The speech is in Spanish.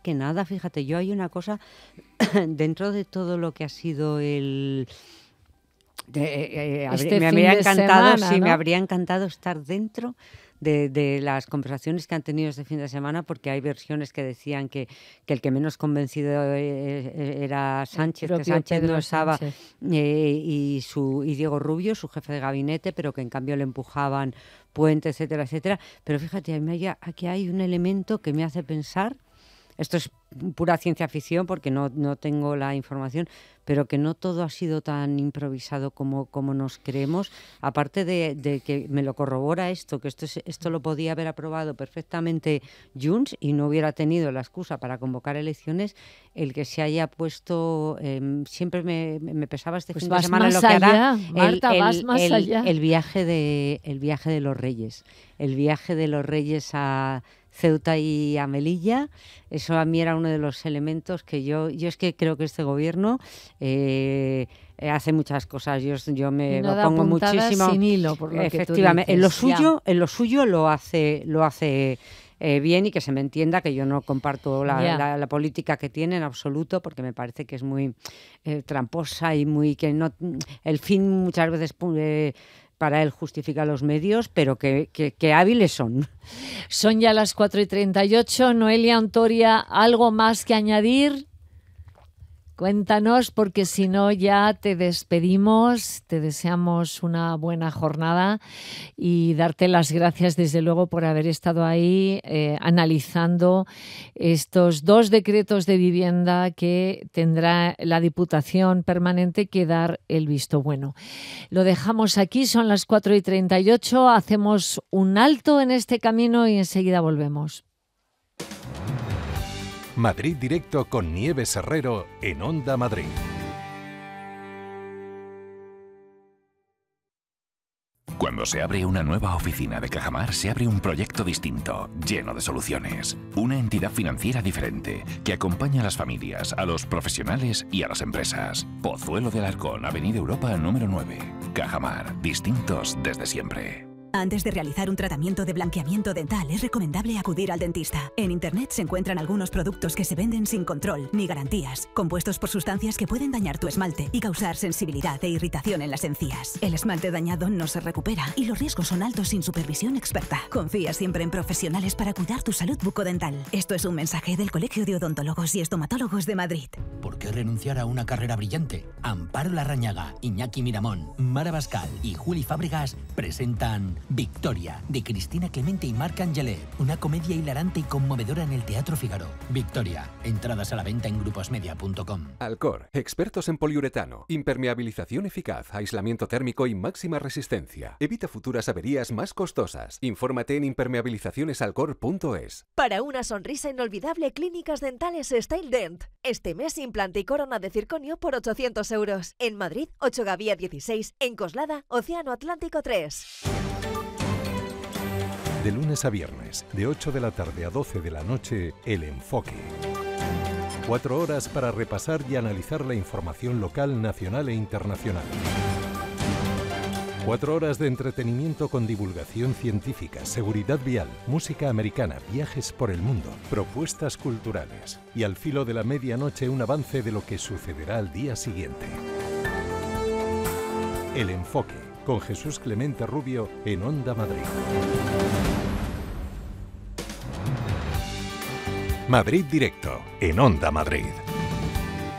que nada, fíjate, yo hay una cosa dentro de todo lo que ha sido me habría encantado, semana, ¿no? Me habría encantado estar dentro de las conversaciones que han tenido este fin de semana, porque hay versiones que decían que el que menos convencido era Sánchez, que Sánchez no estaba, y Diego Rubio, su jefe de gabinete, pero que en cambio le empujaban Puente, etcétera, etcétera. Pero fíjate, aquí hay un elemento que me hace pensar, esto es pura ciencia ficción porque no tengo la información, pero que no todo ha sido tan improvisado como nos creemos, aparte de que me lo corrobora esto, que esto lo podía haber aprobado perfectamente Junts y no hubiera tenido la excusa para convocar elecciones, el que se haya puesto, siempre me pesaba este fin de semana lo que hará, el viaje de los Reyes, a Ceuta y a Melilla. Eso a mí era uno de los elementos que yo es que creo que este gobierno hace muchas cosas. Yo me pongo muchísimo sin hilo, por lo efectivamente, que tú dices, en lo suyo lo hace bien, y que se me entienda que yo no comparto la política que tiene en absoluto, porque me parece que es muy tramposa y muy que no el fin muchas veces para él justifica los medios, pero que hábiles son. Son ya las 4:38. Noelia Ontoria, ¿algo más que añadir? Cuéntanos, porque si no ya te despedimos, te deseamos una buena jornada y darte las gracias desde luego por haber estado ahí analizando estos 2 decretos de vivienda que tendrá la Diputación Permanente que dar el visto bueno. Lo dejamos aquí, son las 4:38, hacemos un alto en este camino y enseguida volvemos. Madrid Directo con Nieves Herrero en Onda Madrid. Cuando se abre una nueva oficina de Cajamar, se abre un proyecto distinto, lleno de soluciones. Una entidad financiera diferente, que acompaña a las familias, a los profesionales y a las empresas. Pozuelo de Alarcón, Avenida Europa, número 9. Cajamar, distintos desde siempre. Antes de realizar un tratamiento de blanqueamiento dental, es recomendable acudir al dentista. En Internet se encuentran algunos productos que se venden sin control ni garantías, compuestos por sustancias que pueden dañar tu esmalte y causar sensibilidad e irritación en las encías. El esmalte dañado no se recupera y los riesgos son altos sin supervisión experta. Confía siempre en profesionales para cuidar tu salud bucodental. Esto es un mensaje del Colegio de Odontólogos y Estomatólogos de Madrid. ¿Por qué renunciar a una carrera brillante? Amparo Larrañaga, Iñaki Miramón, Mara Bascal y Juli Fábregas presentan Victoria, de Cristina Clemente y Marc Angelet, una comedia hilarante y conmovedora en el Teatro Fígaro. Victoria, entradas a la venta en gruposmedia.com. Alcor, expertos en poliuretano, impermeabilización eficaz, aislamiento térmico y máxima resistencia. Evita futuras averías más costosas. Infórmate en impermeabilizacionesalcor.es. Para una sonrisa inolvidable, Clínicas Dentales Style Dent. Este mes, implante y corona de circonio por 800 euros. En Madrid, 8 Gavía 16. En Coslada, Océano Atlántico 3. De lunes a viernes, de 8 de la tarde a 12 de la noche, El Enfoque. 4 horas para repasar y analizar la información local, nacional e internacional. 4 horas de entretenimiento con divulgación científica, seguridad vial, música americana, viajes por el mundo, propuestas culturales. Y al filo de la medianoche, un avance de lo que sucederá al día siguiente. El Enfoque, con Jesús Clemente Rubio en Onda Madrid. Madrid Directo, en Onda Madrid.